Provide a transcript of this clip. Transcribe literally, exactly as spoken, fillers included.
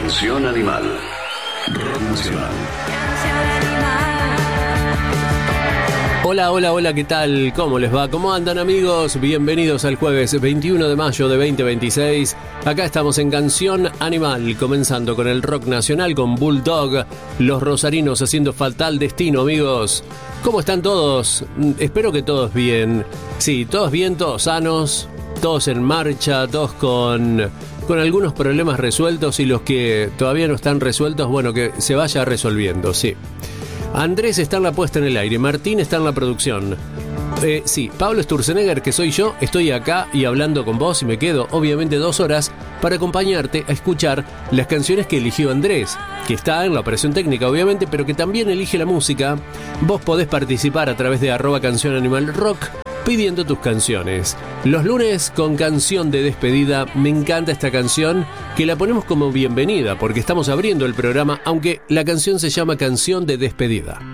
Canción Animal. Rock Nacional. Hola, hola, hola, ¿qué tal? ¿Cómo les va? ¿Cómo andan, amigos? Bienvenidos al jueves veintiuno de mayo de veinte veintiséis. Acá estamos en Canción Animal, comenzando con el rock nacional, con Bulldog, los rosarinos haciendo Fatal Destino, amigos. ¿Cómo están todos? Espero que todos bien. Sí, todos bien, todos sanos, todos en marcha, todos con, con algunos problemas resueltos, y los que todavía no están resueltos, bueno, que se vaya resolviendo, sí. Andrés está en la puesta en el aire, Martín está en la producción. Eh, sí, Pablo Sturzenegger, que soy yo, estoy acá y hablando con vos, y me quedo obviamente dos horas para acompañarte a escuchar las canciones que eligió Andrés, que está en la operación técnica obviamente, pero que también elige la música. Vos podés participar a través de arroba Canción Animal Rock pidiendo tus canciones. Los lunes con canción de despedida. Me encanta esta canción, que la ponemos como bienvenida porque estamos abriendo el programa, aunque la canción se llama Canción de Despedida.